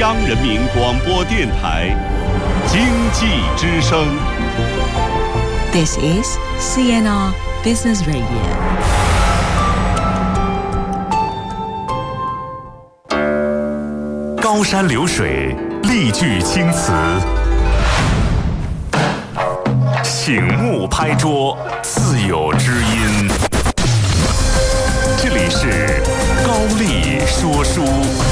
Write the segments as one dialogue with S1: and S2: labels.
S1: 央人民广播电台经济之声。
S2: This is CNR Business Radio.
S1: 高山流水，丽句青词，醒目拍桌，自有知音。这里是高丽说书。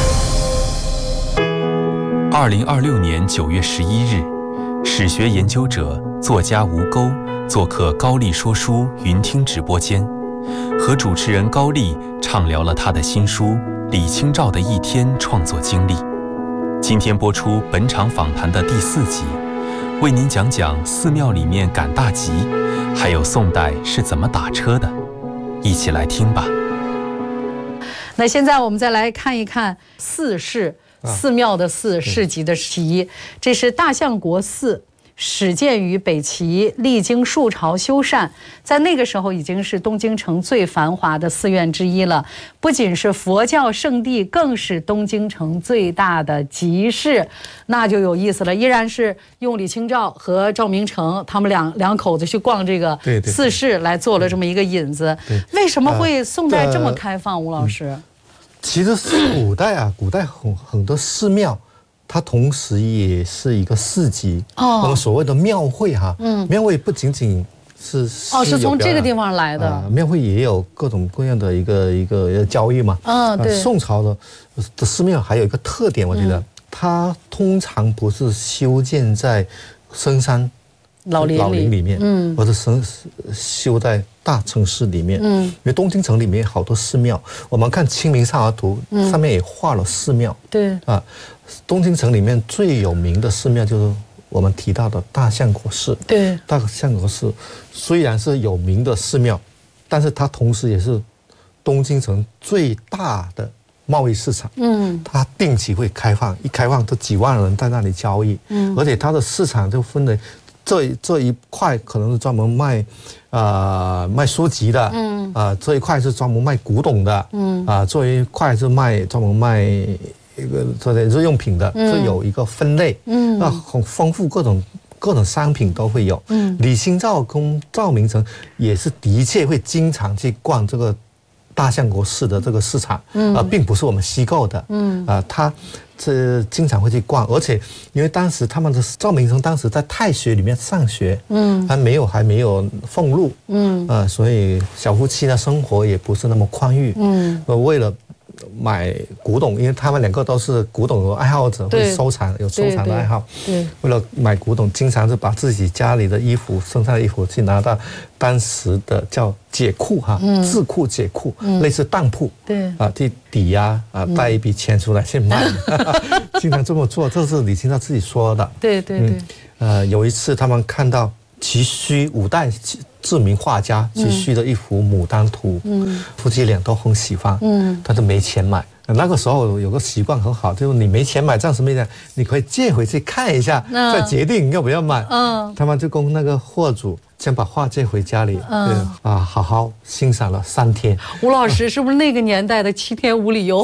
S3: 2026年9月11日，史学研究者、作家吴钩做客高丽说书云听直播间，和主持人高丽畅聊了他的新书《李清照的一天》创作经历。今天播出本场访谈的第4集，为您讲讲寺庙里面赶大集，还有宋代是怎么打车的，一起来听吧。
S4: 那现在我们再来看一看寺市，寺庙的寺，市集的集，这是大相国寺。始建于北齐，历经数朝修缮，在那个时候已经是东京城最繁华的寺院之一了。不仅是佛教圣地，更是东京城最大的集市，那就有意思了。依然是用李清照和赵明诚他们两口子去逛这个寺市来做了这么一个引子。为什么会宋代这么开放？吴老师，
S5: 其实古代很多寺庙。它同时也是一个市集，我们所谓的庙会哈，庙会不仅仅是
S4: 是从这个地方来的，
S5: 庙会也有各种各样的一个交易嘛。对，宋朝的寺庙还有一个特点，我觉得它通常不是修建在深山老林里面，或者修在大城市里面，因为东京城里面好多寺庙，我们看《清明上河图》上面也画了寺庙，对啊。东京城里面最有名的寺庙就是我们提到的大相国寺。对，大相国寺虽然是有名的寺庙，但是它同时也是东京城最大的贸易市场。它定期会开放，一开放都几万人在那里交易。而且它的市场就分为这一块可能是专门卖书籍的，这一块是专门卖古董的，这一块是专门卖一个做的日用品的，是有一个分类，那很丰富，各种商品都会有。李清照跟赵明诚也是的确会经常去逛这个大相国寺的这个市场，并不是我们虚构的，他这经常会去逛，而且因为当时赵明诚当时在太学里面上学，还没有俸禄，所以小夫妻的生活也不是那么宽裕，为了买古董，因为他们两个都是古董的爱好者，会收藏的爱好。为了买古董，经常是把自己家里的衣服、剩下的衣服去拿到当时的叫解库智库解库，类似当铺，去抵押带一笔钱出来去卖，经常这么做。这是李清照自己说的。有一次他们看到齐圩五代知名画家齐圩的一幅《牡丹图》，夫妻俩都很喜欢，但是没钱买。那个时候有个习惯很好，就是你没钱买，暂时没钱，你可以借回去看一下，再决定要不要买。他们就跟那个货主先把画借回家里，好好欣赏了3天。
S4: 吴老师是不是那个年代的7天无理由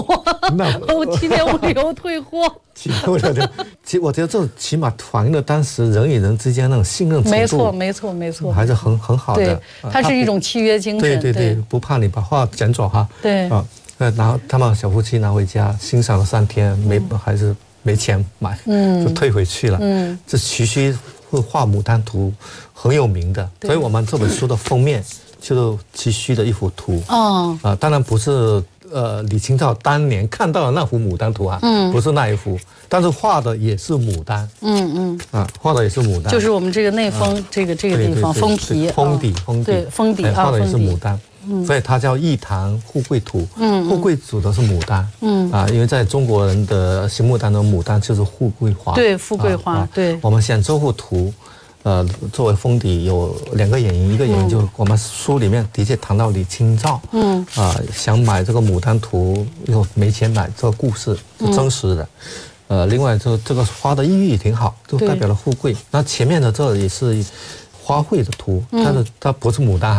S4: ？7天无理由退货。
S5: 我觉得这起码反映了当时人与人之间那种信任程度。
S4: 没错，
S5: 还是很好的。
S4: 它是一种契约精神。
S5: 对，不怕你把画捡走哈。然后他们小夫妻拿回家欣赏了3天，还是没钱买，就退回去了。这齐圩会画《牡丹图》很有名的，所以我们这本书的封面就是齐圩的一幅图。当然不是李清照当年看到的那幅牡丹图不是那一幅，但是画的也是牡丹。画的也是牡丹，
S4: 就是我们这个内封这个地方封皮，
S5: 封底，
S4: 对，封底
S5: 画的也是牡丹。所以它叫《一堂富贵图》，富贵主的是牡丹，因为在中国人的心目当中，牡丹就是富贵花，
S4: 对，富贵花，对。
S5: 我们选这幅图，作为封底有2个原因，一个原因就是我们书里面的确谈到李清照，想买这个牡丹图又没钱买，这个故事是真实的，另外这个花的意义也挺好，就代表了富贵。那前面的这也是花卉的图，但是它不是牡丹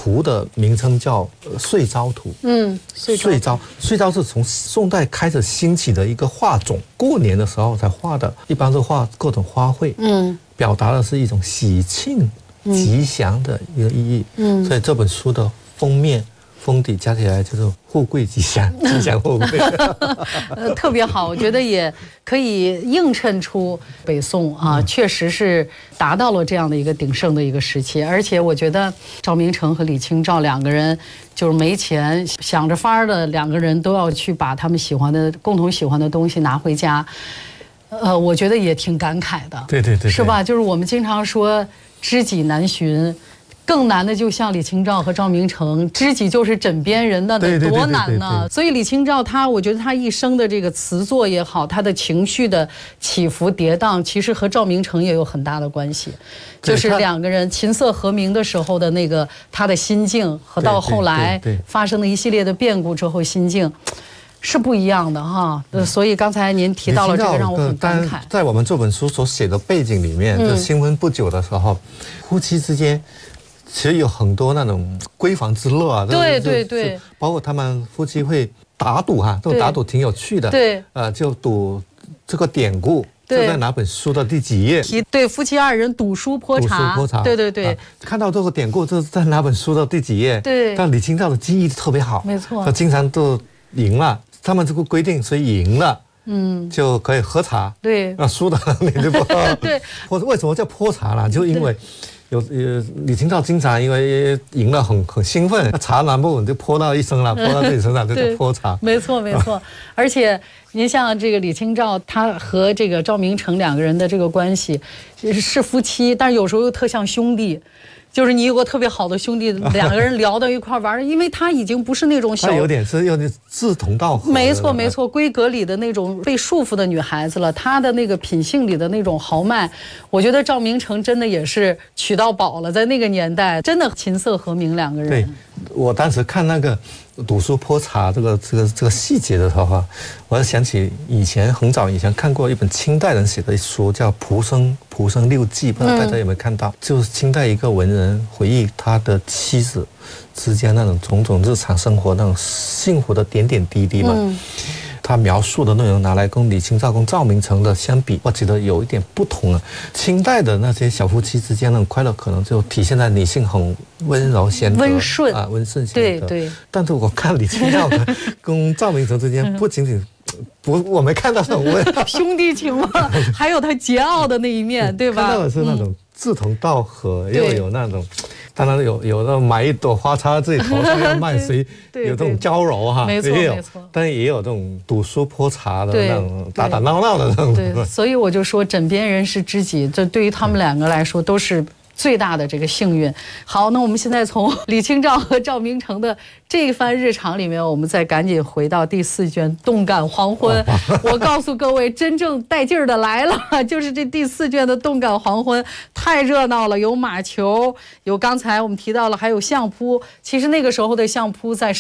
S5: 图的名称叫岁朝图。岁朝是从宋代开始兴起的一个画种，过年的时候才画的，一般是画各种花卉，表达的是一种喜庆、吉祥的一个意义。所以这本书的封面、封底加起来就是富贵吉祥，吉祥富贵。
S4: 特别好，我觉得也可以映衬出北宋啊，确实是达到了这样的一个鼎盛的一个时期。而且我觉得赵明诚和李清照两个人就是没钱，想着法儿的两个人都要去把他们共同喜欢的东西拿回家。我觉得也挺感慨的。
S5: 对，
S4: 是吧？就是我们经常说知己难寻。更难的就像李清照和赵明诚，知己就是枕边人，那得多难呢？所以李清照我觉得他一生的这个词作也好，他的情绪的起伏跌宕，其实和赵明诚也有很大的关系。就是两个人琴瑟和鸣的时候的那个他的心境，和到后来发生的一系列的变故之后心境。是不一样的哈，所以刚才您提到了这个，让我很感慨。
S5: 在我们这本书所写的背景里面，就新婚不久的时候，夫妻之间其实有很多那种闺房之乐啊。
S4: 对，
S5: 包括他们夫妻会打赌哈，这种打赌挺有趣的。
S4: 对，
S5: 就赌这个典故。就在哪本书的第几页？
S4: 对，夫妻二人赌书泼茶。对，
S5: 看到这个典故，这是在哪本书的第几页？
S4: 对。
S5: 但李清照的记忆特别好，
S4: 没错，
S5: 他经常都赢了。他们这个规定，所以赢了，就可以喝茶。
S4: 对，
S5: 输的你就不喝。
S4: 对，
S5: 为什么叫泼茶呢？就因为李清照经常因为赢了很兴奋，茶拿不稳就泼到一身了，泼到自己身上就叫泼茶。
S4: 没错。而且您像这个李清照，她和这个赵明诚两个人的这个关系是夫妻，但是有时候又特像兄弟。就是你有个特别好的兄弟，两个人聊到一块玩，因为他已经不是那种
S5: 有点志同道合。
S4: 没错，闺阁里的那种被束缚的女孩子了，她的那个品性里的那种豪迈，我觉得赵明诚真的也是娶到宝了，在那个年代真的琴瑟和鸣两个人。
S5: 对，我当时看那个赌书泼茶这个细节的时候，我就想起很早以前看过一本清代人写的书，叫《蒲生六记》，不知道大家有没有看到？就是清代一个文人回忆他的妻子之间那种种种日常生活那种幸福的点点滴滴嘛。他描述的内容拿来跟李清照跟赵明诚的相比，我觉得有一点不同啊。清代的那些小夫妻之间的快乐，可能就体现在女性很温柔贤德、
S4: 温顺
S5: 贤德。对。但是我看李清照跟赵明诚之间，不仅仅我没看到那种
S4: 兄弟情嘛，还有他桀骜的那一面，对吧？
S5: 看到的是那种志同道合，又有那种。当然有那买一朵花插在自己头上要卖，谁有这种娇柔哈？
S4: 没错，
S5: 但也有这种赌书泼茶的那种打打闹闹的那种。
S4: 对，所以我就说枕边人是知己，这对于他们两个来说都是最大的这个幸运。好，那我们现在从李清照和赵明诚的这一番日常里面，我们再赶紧回到第4卷《动感黄昏》。我告诉各位，真正带劲儿的来了，就是这第4卷的《动感黄昏》，太热闹了，有马球，有刚才我们提到了，还有相扑。其实那个时候的相扑在